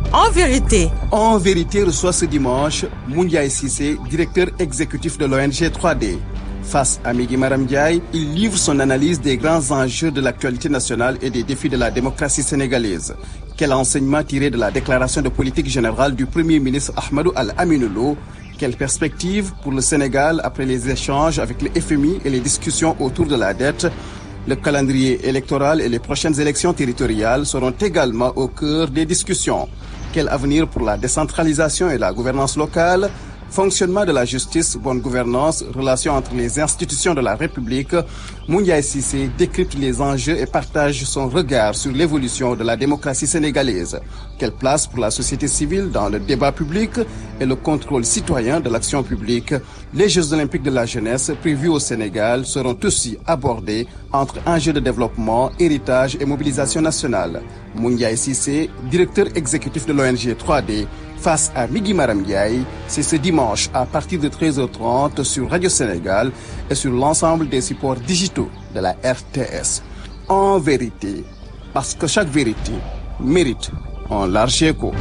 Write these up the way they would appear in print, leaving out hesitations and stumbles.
En vérité. En vérité reçoit ce dimanche Moundiaye Cissé, directeur exécutif de l'ONG 3D. Face à Migui Maram Ndiaye, il livre son analyse des grands enjeux de l'actualité nationale et des défis de la démocratie sénégalaise. Quel enseignement tirer de la déclaration de politique générale du Premier ministre Ahmadou Al-Aminou Lo? Quelles perspectives pour le Sénégal après les échanges avec le FMI et les discussions autour de la dette? Le calendrier électoral et les prochaines élections territoriales seront également au cœur des discussions. Quel avenir pour la décentralisation et la gouvernance locale? Fonctionnement de la justice, bonne gouvernance, relations entre les institutions de la République. Moundiaye Cissé décrypte les enjeux et partage son regard sur l'évolution de la démocratie sénégalaise. Quelle place pour la société civile dans le débat public et le contrôle citoyen de l'action publique? Les Jeux olympiques de la jeunesse prévus au Sénégal seront aussi abordés entre enjeux de développement, héritage et mobilisation nationale. Moundiaye Cissé, directeur exécutif de l'ONG 3D, face à Migui Maram Ndiaye, c'est ce dimanche à partir de 13h30 sur Radio Sénégal et sur l'ensemble des supports digitaux de la RTS. En vérité, parce que chaque vérité mérite un large écho.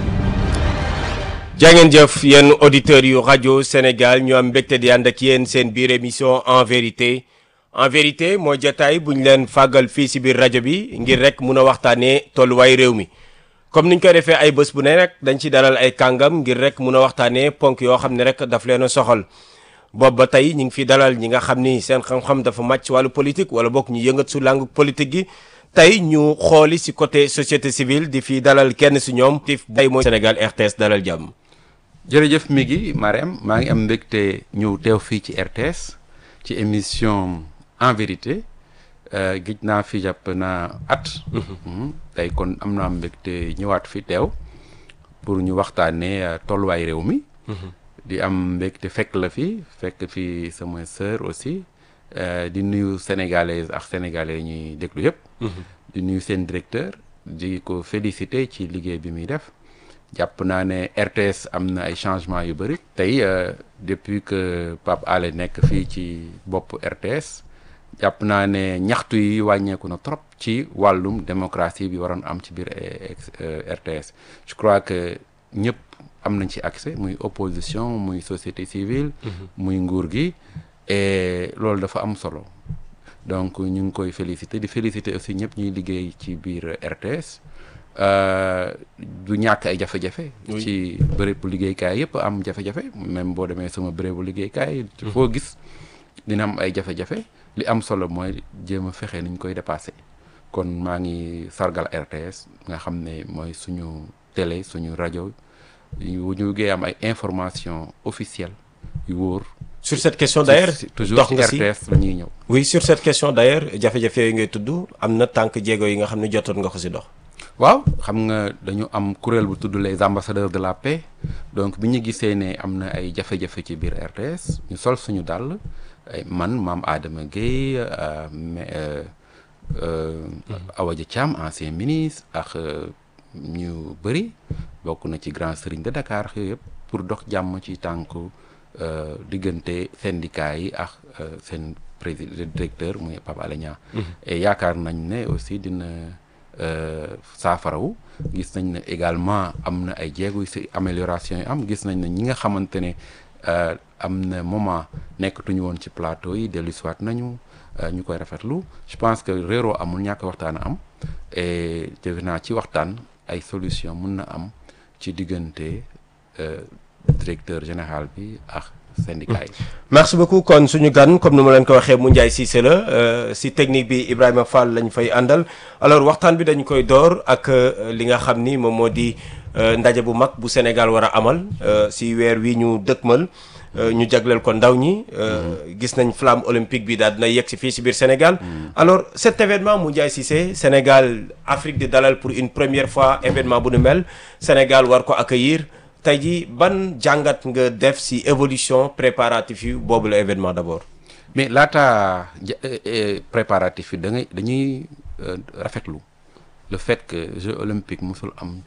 jàngeen jëf yéen auditeurs yu rajo Sénégal ñu am mbégte di ànd ak yéen seen biir émission en vérité mooy jotaay bu ñu leen fàggal fii si biir rajo bi ngir rek mun a waxtaanee tolluwaay réew mi. comme niñ koy defee ay bés bu ne rek dañ ci dalal ay kàngam ngir rek mun a waxtaanee ponk yoo xam ne rek daf leen a soxal boobu ba tey ñu ngi fi dalal ñi nga xam ni seen xam-xam dafa màcc ci wàllu politique wala bokk ñu yëngat su langue politique gi tey ñu xooli si côté société civile di fi dalal kenn si ñoom tif day mooy Sénégal RTS dalal jàmm. jërëjëf Migui Marème maa ngi am mbégte ñëw teew fii ci RTS ci émission en vérité gis naa fi jàpp naa at. tey kon am naa mbégte ñëwaat fi teew pour ñu waxtaanee tolluwaay réew mi. di am mbégte fekk fi sama sœur aussi di nuyu sénégalaises ak sénégalais ñuy déglu yëpp. di nuyu seen directeur di ko féliciter ci liggéey bi muy def. jàpp naa ne RTS am na ay changements yu bëri. tey depuis que Pape Alé nekk fii ci bopp RTS. jàpp naa ne ñaxtu yi wàññeeku na trop ci wàllum démocratie bi waroon am ci biir RTS je crois que ñëpp am nañ ci accès muy opposition muy société civile muy nguur gi et loolu dafa am solo donc ñu ngi koy féliciter di féliciter aussi ñëpp ñuy liggéey ci biir RTS du ñàkk ay jafe-jafe ci bérébu liggéeykaay yëpp am jafe-jafe même boo demee sama bérébu liggéeykaay foo gis dina am ay jafe-jafe li am solo mooy jéem a fexe niñ koy dépassé kon maa ngi sargal RTS nga xam ne mooy suñu télé suñu rajo ñu ngi am ay information officielle yu wóor. sur cette question d'ailleurs toujours ci RTS la ñuy ñëw. oui sur cette question d'ailleurs jafe-jafe yooyu ngay tudd am na tànk jéego yi nga xam ne jotoon nga ko si dox. waaw xam nga dañu am kuréel bu tudd les ambassadeurs de la paix donc bi ñu gisee ne am na ay jafe-jafe ci biir RTS ñu sol suñu dàll. man Mame Adama Gueye Awa Dia Thiam ancien ministre ak ñu bëri bokk na ci grand serigne de Dakar yooyu yëpp pour dox jàmm ci tànku diggante syndicat yi ak seen président directeur muy Pape Alé Niang et yaakaar nañ ne aussi dina saafarawu gis nañ ne également am na ay jéego ci amélioration yi am gis nañ ne ñi nga xamante ne am na moment nekkatuñu woon ci plateau yi dellu si waat nañu ñu koy rafetlu je pense que réeroo amul ñàkk waxtaan a am et defe naa ci waxtaan ay solution mun na am ci diggante directeur général bi ak syndicat yi. merci beaucoup kon suñu gan comme ni ma leen ko waxee Moundiaye Cissé la si technique bi Ibrahima Fall lañ fay àndal alors waxtaan bi dañ koy door ak li nga xam ni moom moo di ndaje bu mag bu Sénégal war a amal si weer wi ñu dëkkmal. ñu jagleel ko ndaw ñi gis nañ flamme olympique bi daal dina yegg si fii si biir Sénégal alors cet événement Moundiaye Cissé Sénégal Afrique di dalal pour une première fois événement bu nu mel Sénégal war ko accueillir tey ji ban jàngat nga def si évolution préparatif yi boobu la événement d'abord. mais laata préparatif yi dañuy rafetlu le fait que Jeux olympiques mosul am